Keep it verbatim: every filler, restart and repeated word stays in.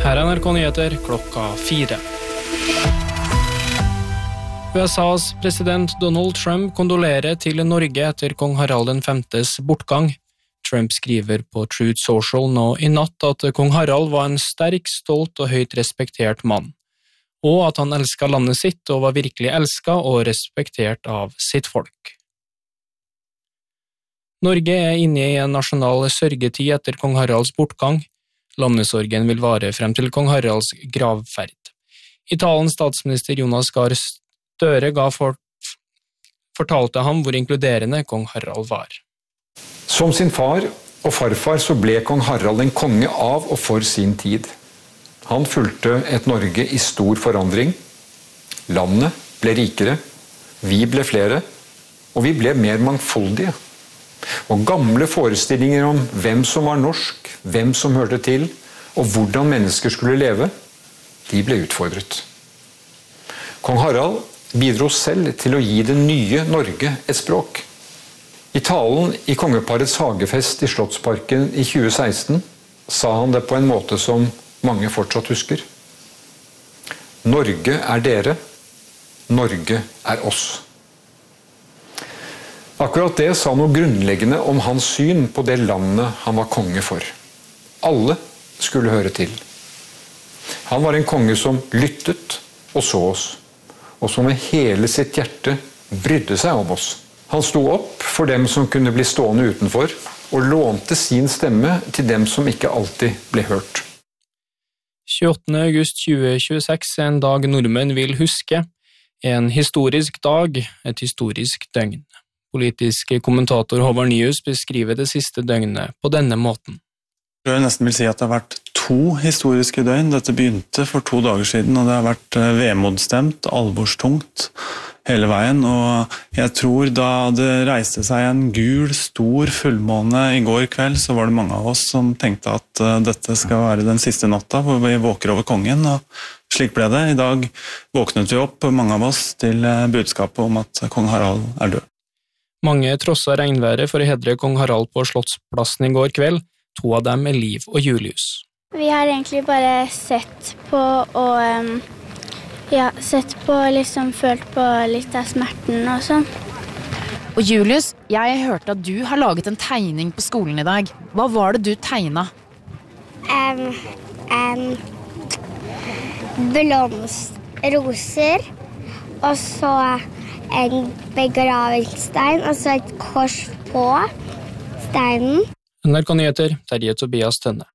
Her er N R K-nyheter klokka fire. U S A's president Donald Trump kondolerer til Norge etter kong Harald den femtes bortgang. Trump skriver på Truth Social nå i natt at kong Harald var en sterk, stolt og høyt respektert mann, og at han elsket landet sitt og var virkelig elsket og respektert av sitt folk. Norge er inne i en nasjonal sørgetid etter kong Haralds bortgang. Landesorgen vil vare frem til kong Haralds gravferd. I talen statsminister Jonas Gahr Støre ga for, fortalte ham hvor inkluderende kong Harald var. Som sin far og farfar så ble kong Harald en konge av og for sin tid. Han fulgte et Norge i stor forandring. Landet ble rikere, vi ble flere, og vi ble mer mangfoldige. Og gamle forestillinger om hvem som var norsk, hvem som hørte til, og hvordan mennesker skulle leve, de ble utfordret. Kong Harald bidro selv til å gi det nye Norge et språk. I talen i kongeparets hagefest i Slottsparken i tjue seksten sa han det på en måte som mange fortsatt husker. Norge er dere, Norge er oss. Akkurat det sa noe grunnleggende om hans syn på det landet han var konge for. Alle skulle høre til. Han var en konge som lyttet og så oss, og som med hele sitt hjerte brydde seg om oss. Han sto opp for dem som kunne bli stående utenfor, og lånte sin stemme til dem som ikke alltid ble hørt. tjueåttende august tjue tjueseks er en dag nordmenn vil huske. En historisk dag, et historisk døgn. Politisk kommentator Håvard Nyhus beskriver det siste døgnet på denne måten. Jeg nesten vil si at det har vært to historiske døgn. Dette begynte for to dager siden, og det har vært vemodstemt, alvorstungt hele veien. Og jeg tror da det reiste seg en gul, stor fullmåne i går kveld, så var det mange av oss som tenkte at dette skal være den siste natta, hvor vi våker over kongen. Og slik ble det. I dag våknet vi opp, mange av oss, til budskapet om at kong Harald er død. Mange trosset regnværet for å hedre kong Harald på Slottsplassen i går kveld. To av dem er Liv og Julius. Vi har egentlig bare sett på og um, ja, sett på, liksom følt på litt av smerten og sånn. Og Julius, jeg hørte at du har laget en tegning på skolen i dag. Hva var det du tegnet? Um, um, blomst, roser, og så en begravingsstein, og så et kors på steinen. N R K-nyheter, Terje Tobias Tønne.